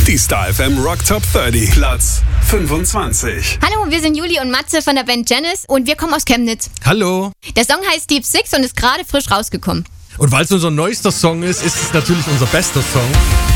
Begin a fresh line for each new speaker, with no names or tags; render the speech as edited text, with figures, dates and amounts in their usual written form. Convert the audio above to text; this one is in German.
Die Star FM Rock Top 30, Platz 25.
Hallo, wir sind Juli und Matze von der Band Janice und wir kommen aus Chemnitz.
Hallo.
Der Song heißt Deep Six und ist gerade frisch rausgekommen.
Und weil es unser neuester Song ist, ist es natürlich unser bester Song.